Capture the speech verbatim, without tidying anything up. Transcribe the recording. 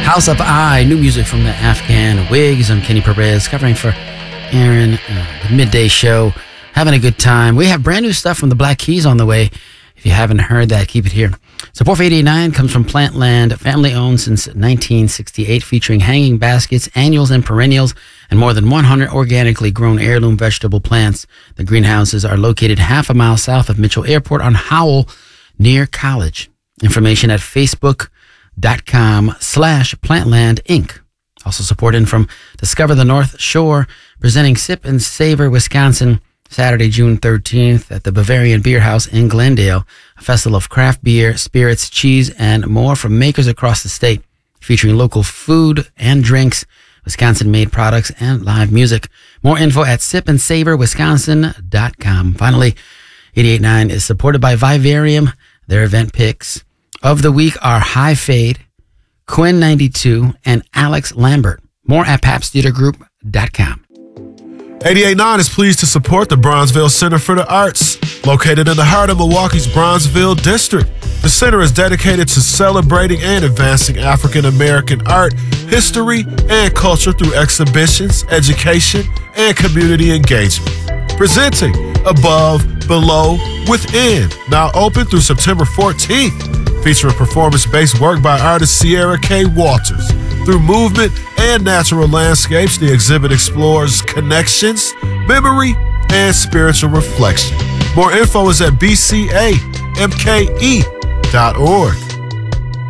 House of I, new music from the Afghan Wigs. I'm Kenny Perez, covering for Aaron, uh, the midday show. Having a good time. We have brand new stuff from the Black Keys on the way. If you haven't heard that, keep it here. Support for eighty-eight point nine comes from Plantland, family owned since nineteen sixty-eight, featuring hanging baskets, annuals, and perennials, and more than one hundred organically grown heirloom vegetable plants. The greenhouses are located half a mile south of Mitchell Airport on Howell, near College. Information at facebook.com slash Plantland Inc. Also supporting from Discover the North Shore, presenting Sip and Savor Wisconsin, Saturday, June thirteenth at the Bavarian Beer House in Glendale, a festival of craft beer, spirits, cheese, and more from makers across the state, featuring local food and drinks, Wisconsin-made products, and live music. More info at sip and savor wisconsin dot com. Finally, eighty-eight point nine is supported by Vivarium. Their event picks of the week are High Fade, Quinn ninety-two, and Alex Lambert. More at paps theater group dot com. eighty-eight point nine is pleased to support the Bronzeville Center for the Arts, located in the heart of Milwaukee's Bronzeville district. The center is dedicated to celebrating and advancing African American art, history, and culture through exhibitions, education, and community engagement. Presenting Above, Below, Within, now open through September fourteenth, featuring performance-based work by artist Sierra K. Walters. Through movement and natural landscapes, the exhibit explores connections, memory, and spiritual reflection. More info is at b c a m k e dot org.